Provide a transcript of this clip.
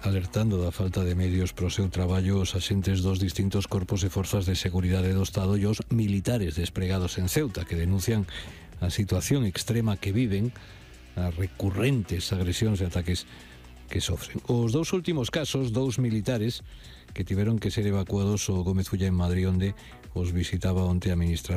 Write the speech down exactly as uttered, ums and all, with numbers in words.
alertando da falta de medios pro seu traballo os axentes dos distintos corpos e forzas de seguridade do Estado e os militares despregados en Ceuta, que denuncian a situación extrema que viven, as recurrentes agresións e ataques que sofren. Os dous últimos casos, dous militares que tiveron que ser evacuados ao Gómez Ulla en Madrid, onde os visitaba onte a ministra